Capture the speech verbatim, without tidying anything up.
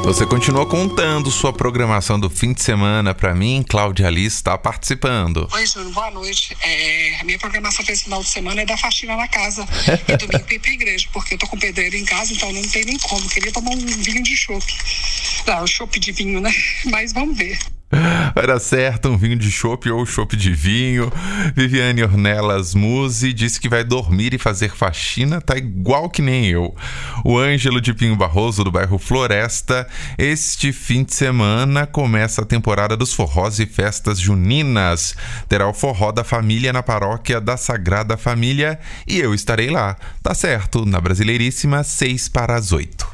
Você continua contando sua programação do fim de semana pra mim. Cláudia Alice está participando. Oi, Júnior, boa noite. É, a minha programação para esse final de semana é dar faxina na casa e domingo ir pra igreja, porque eu tô com pedreiro em casa, então não tem nem como. Queria tomar um vinho de chopp. Não, chopp de vinho, né? Mas vamos ver. Vai dar certo, um vinho de chopp ou chopp de vinho. Viviane Ornelas Musi disse que vai dormir e fazer faxina, tá igual que nem eu. O Ângelo de Pinho Barroso, do bairro Floresta, este fim de semana começa a temporada dos forrós e festas juninas. Terá o forró da família na paróquia da Sagrada Família e eu estarei lá. Tá certo, na Brasileiríssima, seis para as oito.